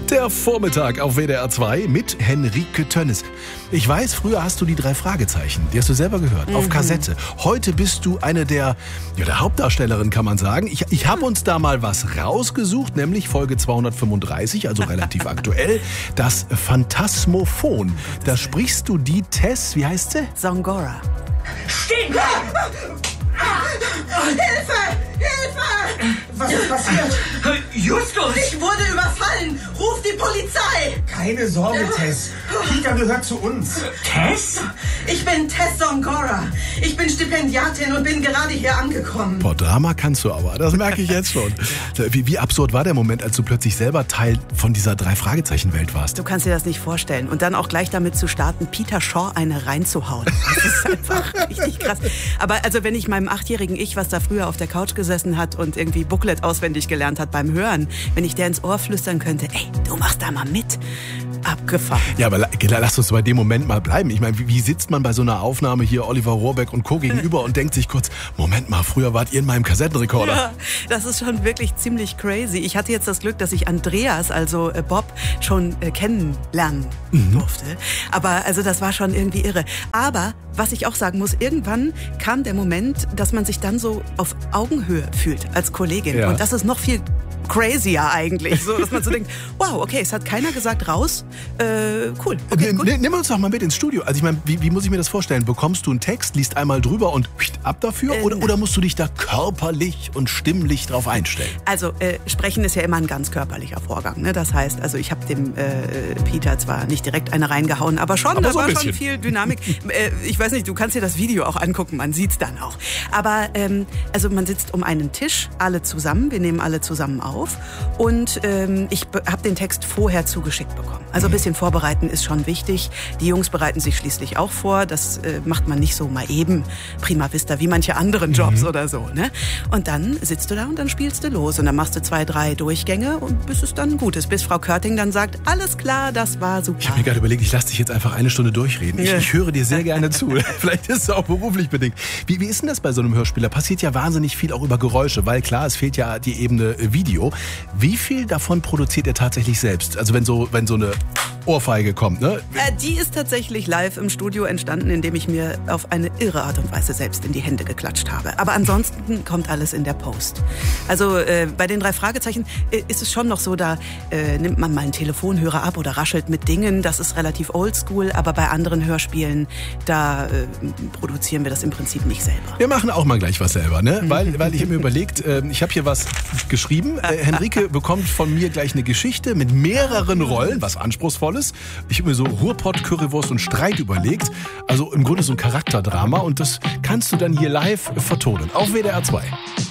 Der Vormittag auf WDR 2 mit Henrike Tönnies. Ich weiß, früher hast du die 3 Fragezeichen, die hast du selber gehört, auf Kassette. Heute bist du eine der Hauptdarstellerin, kann man sagen. Ich habe uns da mal was rausgesucht, nämlich Folge 235, also relativ aktuell, das Phantasmophon. Da sprichst du die Tess, wie heißt sie? Zongora. Stehen! Hilfe! Hilfe! Was ist passiert? Justus! Ich wurde überfallen! Ruf die Polizei! Keine Sorge, Tess. Peter gehört zu uns. Tess? Ich bin Tess Zongora. Ich bin Stipendiatin und bin gerade hier angekommen. Boah, Drama kannst du aber, das merke ich jetzt schon. Wie absurd war der Moment, als du plötzlich selber Teil von dieser 3-Fragezeichen-Welt warst? Du kannst dir das nicht vorstellen. Und dann auch gleich damit zu starten, Peter Shaw eine reinzuhauen. Das ist einfach richtig krass. Aber also wenn ich meinem 8-jährigen Ich, was da früher auf der Couch gesessen hat und irgendwie Booklet auswendig gelernt hat beim Hören, wenn ich der ins Ohr flüstern könnte, ey, du machst da mal mit. Abgefahren. Ja, aber lass uns bei dem Moment mal bleiben. Ich meine, wie sitzt man bei so einer Aufnahme hier Oliver Rohrbeck und Co. gegenüber und denkt sich kurz, Moment mal, früher wart ihr in meinem Kassettenrekorder. Ja, das ist schon wirklich ziemlich crazy. Ich hatte jetzt das Glück, dass ich Andreas, also Bob, schon kennenlernen durfte. Aber also das war schon irgendwie irre. Aber was ich auch sagen muss, irgendwann kam der Moment, dass man sich dann so auf Augenhöhe fühlt als Kollegin. Ja. Und das ist noch viel crazier eigentlich, so dass man so denkt, wow, okay, es hat keiner gesagt raus, cool. Okay, gut. Nimm uns doch mal mit ins Studio. Also ich meine, wie muss ich mir das vorstellen? Bekommst du einen Text, liest einmal drüber und ab dafür? Oder musst du dich da körperlich und stimmlich drauf einstellen? Also Sprechen ist ja immer ein ganz körperlicher Vorgang. Ne? Das heißt, also ich habe dem Peter zwar nicht direkt eine reingehauen, aber schon, da so war ein schon bisschen viel Dynamik. Ich weiß nicht, du kannst dir das Video auch angucken, man sieht's dann auch. Aber also man sitzt um einen Tisch, alle zusammen, wir nehmen alle zusammen auf und ich habe den Text vorher zugeschickt bekommen. Also ein bisschen vorbereiten ist schon wichtig. Die Jungs bereiten sich schließlich auch vor. Das macht man nicht so mal eben prima vista wie manche anderen Jobs oder so. Ne? Und dann sitzt du da und dann spielst du los. Und dann machst du 2, 3 Durchgänge und bis es dann gut ist. Bis Frau Körting dann sagt, alles klar, das war super. Ich habe mir gerade überlegt, ich lasse dich jetzt einfach 1 Stunde durchreden. Ich höre dir sehr gerne zu. Vielleicht ist es auch beruflich bedingt. Wie ist denn das bei so einem Hörspiel? Da passiert ja wahnsinnig viel auch über Geräusche, weil klar, es fehlt ja die Ebene Video. Wie viel davon produziert ihr tatsächlich selbst? Also wenn so eine Ohrfeige kommt, ne? Die ist tatsächlich live im Studio entstanden, indem ich mir auf eine irre Art und Weise selbst in die Hände geklatscht habe. Aber ansonsten kommt alles in der Post. Also bei den 3 Fragezeichen ist es schon noch so, da nimmt man mal einen Telefonhörer ab oder raschelt mit Dingen. Das ist relativ oldschool, aber bei anderen Hörspielen, da produzieren wir das im Prinzip nicht selber. Wir machen auch mal gleich was selber, ne? Weil ich habe mir überlegt, ich habe hier was geschrieben. Henrike bekommt von mir gleich eine Geschichte mit mehreren Rollen, was Anspruchsvolles. Ich habe mir so Ruhrpott, Currywurst und Streit überlegt. Also im Grunde so ein Charakterdrama und das kannst du dann hier live vertonen. Auf WDR 2.